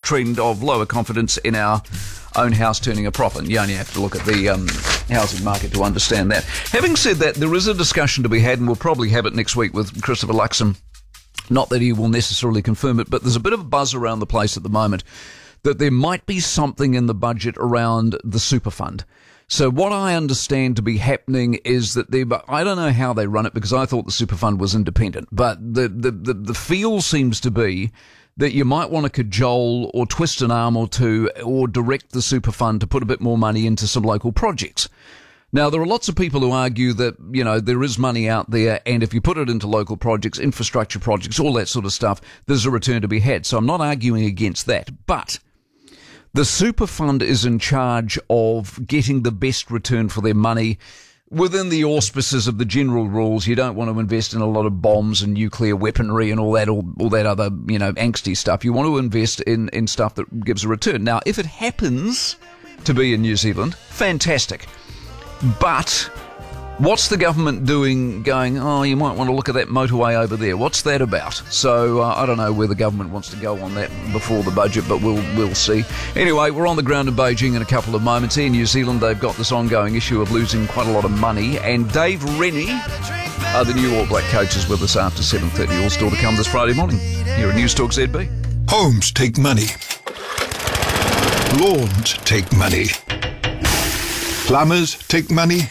trend of lower confidence in our own house turning a profit. You only have to look at the housing market to understand that. Having said that, there is a discussion to be had, and we'll probably have it next week with Christopher Luxon. Not that he will necessarily confirm it, but there's a bit of a buzz around the place at the moment that there might be something in the budget around the super fund. So what I understand to be happening is that I don't know how they run it, because I thought the super fund was independent, but the feel seems to be that you might want to cajole or twist an arm or two or direct the super fund to put a bit more money into some local projects. Now, there are lots of people who argue that, you know, there is money out there, and if you put it into local projects, infrastructure projects, all that sort of stuff, there's a return to be had. So I'm not arguing against that. But the super fund is in charge of getting the best return for their money within the auspices of the general rules. You don't want to invest in a lot of bombs and nuclear weaponry and all that other, you know, angsty stuff. You want to invest in stuff that gives a return. Now, if it happens to be in New Zealand, fantastic. But what's the government doing going, oh, you might want to look at that motorway over there? What's that about? So I don't know where the government wants to go on that before the budget, but we'll see. Anyway, we're on the ground in Beijing in a couple of moments. Here in New Zealand, they've got this ongoing issue of losing quite a lot of money. And Dave Rennie, the new All Black coach, is with us after 7:30. All still to come this Friday morning here at News Talk ZB. Homes take money. Lawns take money. Plumbers take money.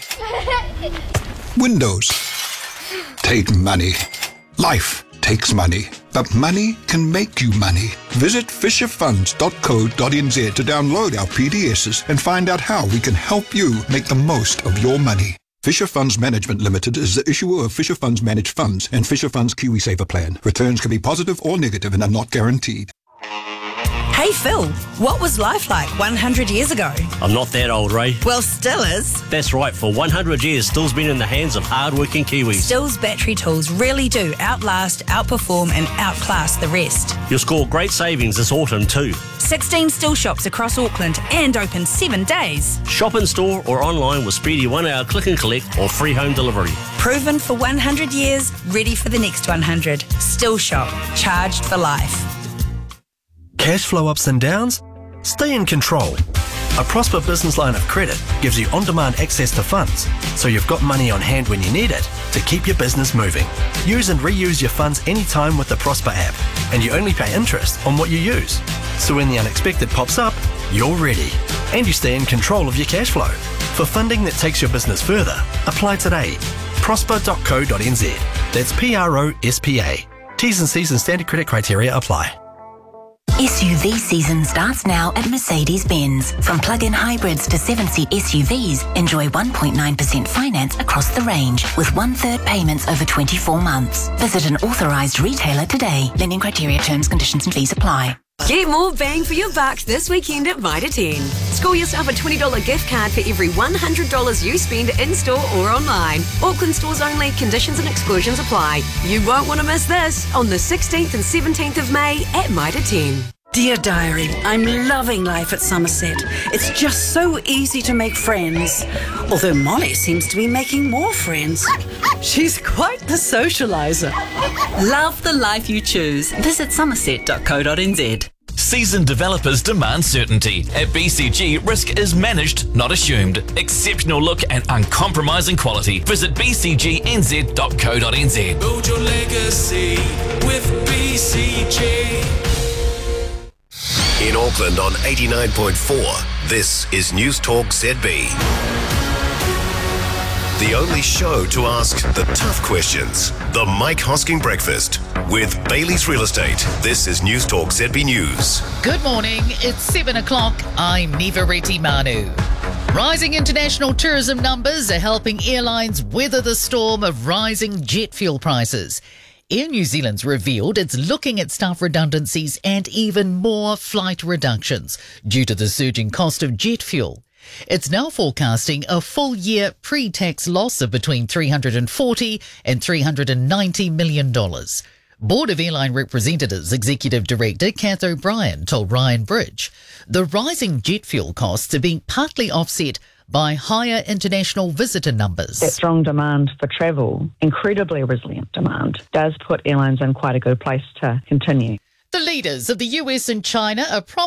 Windows take money. Life takes money. But money can make you money. Visit fisherfunds.co.nz to download our PDSs and find out how we can help you make the most of your money. Fisher Funds Management Limited is the issuer of Fisher Funds Managed Funds and Fisher Funds KiwiSaver Plan. Returns can be positive or negative and are not guaranteed. Hey Phil, what was life like 100 years ago? I'm not that old, Ray. Well, still is. That's right, for 100 years, Still's been in the hands of hard-working Kiwis. Still's battery tools really do outlast, outperform and outclass the rest. You'll score great savings this autumn too. 16 Still shops across Auckland and open 7 days. Shop in store or online with speedy 1-hour click and collect or free home delivery. Proven for 100 years, ready for the next 100. Still shop, charged for life. Cash flow ups and downs? Stay in control. A Prosper business line of credit gives you on-demand access to funds, so you've got money on hand when you need it to keep your business moving. Use and reuse your funds anytime with the Prosper app, and you only pay interest on what you use. So when the unexpected pops up, you're ready, and you stay in control of your cash flow. For funding that takes your business further, apply today. Prosper.co.nz. That's PROSPA. T's and C's and standard credit criteria apply. SUV season starts now at Mercedes-Benz. From plug-in hybrids to 7-seat SUVs, enjoy 1.9% finance across the range with 1/3 payments over 24 months. Visit an authorised retailer today. Lending criteria, terms, conditions and fees apply. Get more bang for your buck this weekend at Mitre 10. Score yourself a $20 gift card for every $100 you spend in-store or online. Auckland stores only. Conditions and exclusions apply. You won't want to miss this on the 16th and 17th of May at Mitre 10. Dear Diary, I'm loving life at Somerset. It's just so easy to make friends. Although Molly seems to be making more friends. She's quite the socialiser. Love the life you choose. Visit somerset.co.nz. Seasoned developers demand certainty. At BCG, risk is managed, not assumed. Exceptional look and uncompromising quality. Visit bcgnz.co.nz. Build your legacy with BCG. In Auckland on 89.4, this is News Talk ZB. The only show to ask the tough questions. The Mike Hosking Breakfast with Bailey's Real Estate. This is News Talk ZB News. Good morning. It's 7 o'clock. I'm Niva Reti Manu. Rising international tourism numbers are helping airlines weather the storm of rising jet fuel prices. Air New Zealand's revealed it's looking at staff redundancies and even more flight reductions due to the surging cost of jet fuel. It's now forecasting a full-year pre-tax loss of between $340 and $390 million. Board of Airline Representatives Executive Director Kath O'Brien told Ryan Bridge the rising jet fuel costs are being partly offset by higher international visitor numbers. That strong demand for travel, incredibly resilient demand, does put airlines in quite a good place to continue. The leaders of the US and China are